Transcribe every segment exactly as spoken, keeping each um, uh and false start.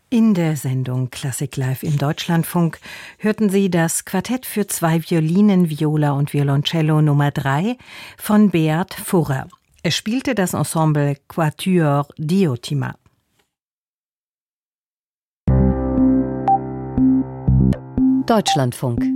In der Sendung Klassik Live im Deutschlandfunk hörten Sie das Quartett für zwei Violinen, Viola und Violoncello Nummer drei von Beat Furrer. Es spielte das Ensemble Quatuor Diotima. Deutschlandfunk.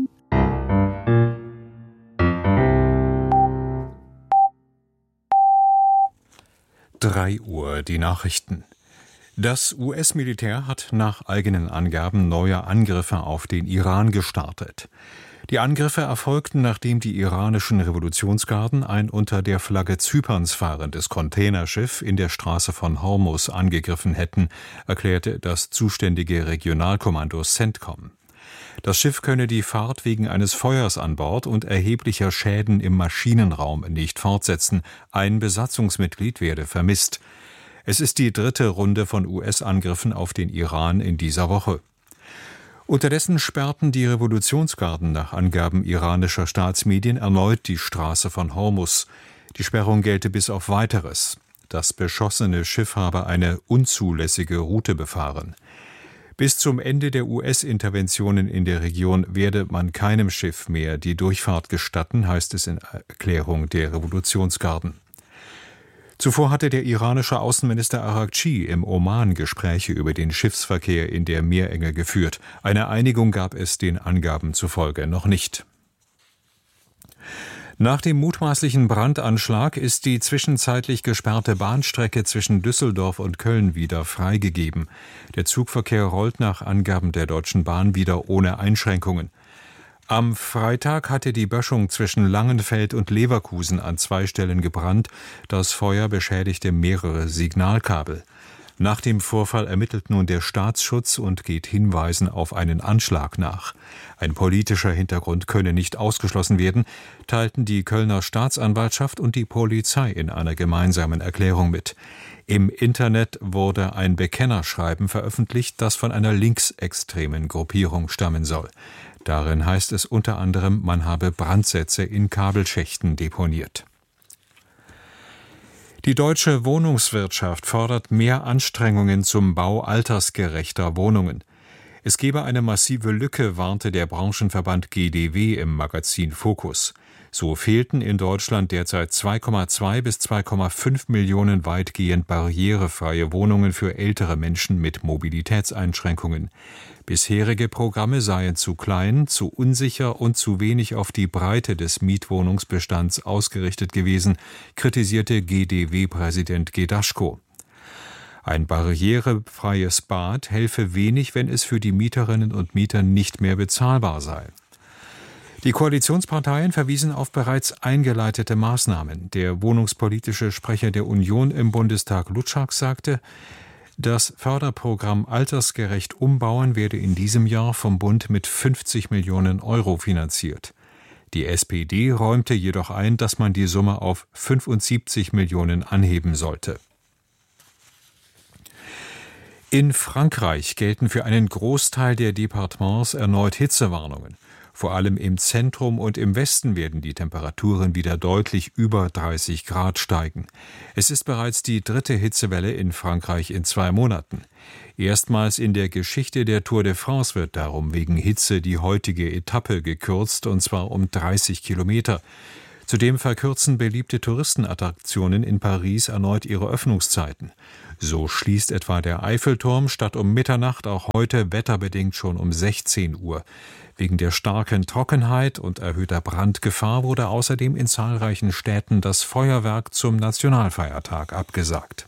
drei Uhr, die Nachrichten. Das U S-Militär hat nach eigenen Angaben neue Angriffe auf den Iran gestartet. Die Angriffe erfolgten, nachdem die iranischen Revolutionsgarden ein unter der Flagge Zyperns fahrendes Containerschiff in der Straße von Hormuz angegriffen hätten, erklärte das zuständige Regionalkommando CENTCOM. Das Schiff könne die Fahrt wegen eines Feuers an Bord und erheblicher Schäden im Maschinenraum nicht fortsetzen. Ein Besatzungsmitglied werde vermisst. Es ist die dritte Runde von U S-Angriffen auf den Iran in dieser Woche. Unterdessen sperrten die Revolutionsgarden nach Angaben iranischer Staatsmedien erneut die Straße von Hormuz. Die Sperrung gelte bis auf Weiteres. Das beschossene Schiff habe eine unzulässige Route befahren. Bis zum Ende der U S-Interventionen in der Region werde man keinem Schiff mehr die Durchfahrt gestatten, heißt es in Erklärung der Revolutionsgarden. Zuvor hatte der iranische Außenminister Araghchi im Oman Gespräche über den Schiffsverkehr in der Meerenge geführt. Eine Einigung gab es den Angaben zufolge noch nicht. Nach dem mutmaßlichen Brandanschlag ist die zwischenzeitlich gesperrte Bahnstrecke zwischen Düsseldorf und Köln wieder freigegeben. Der Zugverkehr rollt nach Angaben der Deutschen Bahn wieder ohne Einschränkungen. Am Freitag hatte die Böschung zwischen Langenfeld und Leverkusen an zwei Stellen gebrannt. Das Feuer beschädigte mehrere Signalkabel. Nach dem Vorfall ermittelt nun der Staatsschutz und geht Hinweisen auf einen Anschlag nach. Ein politischer Hintergrund könne nicht ausgeschlossen werden, teilten die Kölner Staatsanwaltschaft und die Polizei in einer gemeinsamen Erklärung mit. Im Internet wurde ein Bekennerschreiben veröffentlicht, das von einer linksextremen Gruppierung stammen soll. Darin heißt es unter anderem, man habe Brandsätze in Kabelschächten deponiert. Die deutsche Wohnungswirtschaft fordert mehr Anstrengungen zum Bau altersgerechter Wohnungen. Es gebe eine massive Lücke, warnte der Branchenverband G D W im Magazin Focus. So fehlten in Deutschland derzeit zwei Komma zwei bis zwei Komma fünf Millionen weitgehend barrierefreie Wohnungen für ältere Menschen mit Mobilitätseinschränkungen. Bisherige Programme seien zu klein, zu unsicher und zu wenig auf die Breite des Mietwohnungsbestands ausgerichtet gewesen, kritisierte G D W-Präsident Gedaschko. Ein barrierefreies Bad helfe wenig, wenn es für die Mieterinnen und Mieter nicht mehr bezahlbar sei. Die Koalitionsparteien verwiesen auf bereits eingeleitete Maßnahmen. Der wohnungspolitische Sprecher der Union im Bundestag Lutschak sagte, das Förderprogramm Altersgerecht Umbauen werde in diesem Jahr vom Bund mit fünfzig Millionen Euro finanziert. Die S P D räumte jedoch ein, dass man die Summe auf fünfundsiebzig Millionen anheben sollte. In Frankreich gelten für einen Großteil der Departements erneut Hitzewarnungen. Vor allem im Zentrum und im Westen werden die Temperaturen wieder deutlich über dreißig Grad steigen. Es ist bereits die dritte Hitzewelle in Frankreich in zwei Monaten. Erstmals in der Geschichte der Tour de France wird darum wegen Hitze die heutige Etappe gekürzt, und zwar um dreißig Kilometer. Zudem verkürzen beliebte Touristenattraktionen in Paris erneut ihre Öffnungszeiten. So schließt etwa der Eiffelturm statt um Mitternacht auch heute wetterbedingt schon um sechzehn Uhr. Wegen der starken Trockenheit und erhöhter Brandgefahr wurde außerdem in zahlreichen Städten das Feuerwerk zum Nationalfeiertag abgesagt.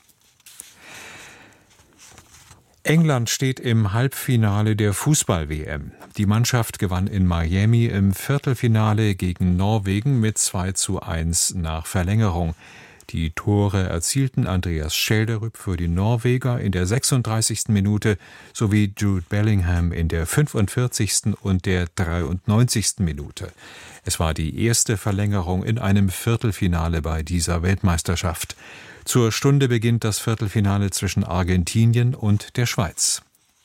England steht im Halbfinale der Fußball-W M. Die Mannschaft gewann in Miami im Viertelfinale gegen Norwegen mit zwei zu eins nach Verlängerung. Die Tore erzielten Andreas Schelderup für die Norweger in der sechsunddreißigsten Minute sowie Jude Bellingham in der fünfundvierzigsten und der dreiundneunzigsten Minute. Es war die erste Verlängerung in einem Viertelfinale bei dieser Weltmeisterschaft. Zur Stunde beginnt das Viertelfinale zwischen Argentinien und der Schweiz.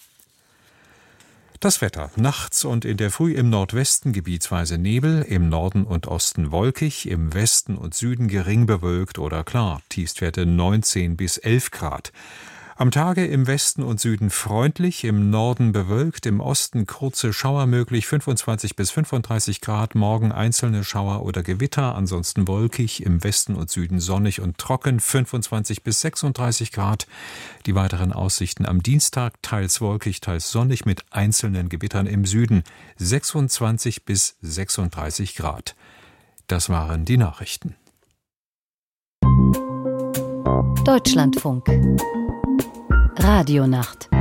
Das Wetter. Nachts und in der Früh im Nordwesten gebietsweise Nebel, im Norden und Osten wolkig, im Westen und Süden gering bewölkt oder klar. Tiefstwerte neunzehn bis elf Grad. Am Tage im Westen und Süden freundlich, im Norden bewölkt, im Osten kurze Schauer möglich, fünfundzwanzig bis fünfunddreißig Grad, morgen einzelne Schauer oder Gewitter, ansonsten wolkig, im Westen und Süden sonnig und trocken, fünfundzwanzig bis sechsunddreißig Grad. Die weiteren Aussichten am Dienstag teils wolkig, teils sonnig mit einzelnen Gewittern im Süden, sechsundzwanzig bis sechsunddreißig Grad. Das waren die Nachrichten. Deutschlandfunk Radionacht.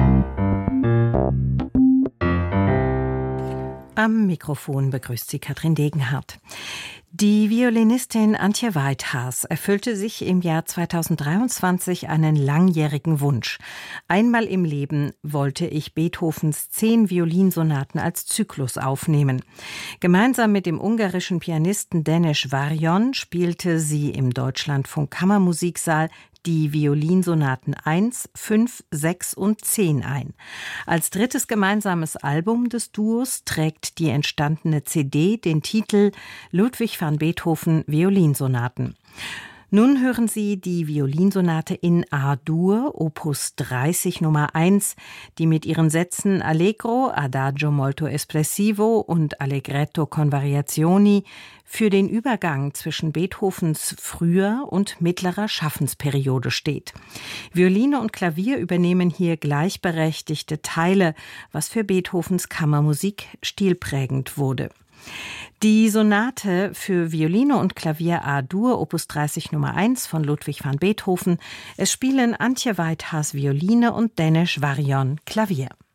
Am Mikrofon begrüßt sie Katrin Degenhardt. Die Violinistin Antje Weithaas erfüllte sich im Jahr zweitausenddreiundzwanzig einen langjährigen Wunsch. Einmal im Leben wollte ich Beethovens zehn Violinsonaten als Zyklus aufnehmen. Gemeinsam mit dem ungarischen Pianisten Deneš Varjon spielte sie im Deutschlandfunk Kammermusiksaal die Violinsonaten eins, fünf, sechs und zehn ein. Als drittes gemeinsames Album des Duos trägt die entstandene C D den Titel Ludwig van Beethoven Violinsonaten. Nun hören Sie die Violinsonate in A-Dur, Opus dreißig Nummer eins, die mit ihren Sätzen Allegro, Adagio molto espressivo und Allegretto con variazioni für den Übergang zwischen Beethovens früher und mittlerer Schaffensperiode steht. Violine und Klavier übernehmen hier gleichberechtigte Teile, was für Beethovens Kammermusik stilprägend wurde. Die Sonate für Violine und Klavier A-Dur, Opus dreißig Nummer eins von Ludwig van Beethoven. Es spielen Antje Weithaas Violine und Deneš Varjon Klavier.